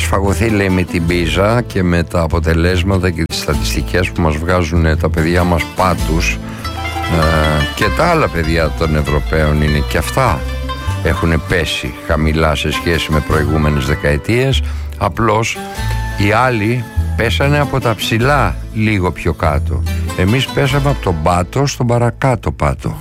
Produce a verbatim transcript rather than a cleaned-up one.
σφαγωθεί, λέει, με την πίζα και με τα αποτελέσματα και τις στατιστικές που μας βγάζουν τα παιδιά μας πάτους. Ε, και τα άλλα παιδιά των Ευρωπαίων είναι και αυτά έχουν πέσει χαμηλά σε σχέση με προηγούμενες δεκαετίες. Απλώς οι άλλοι πέσανε από τα ψηλά λίγο πιο κάτω. Εμείς πέσαμε από τον πάτο στον παρακάτω πάτο.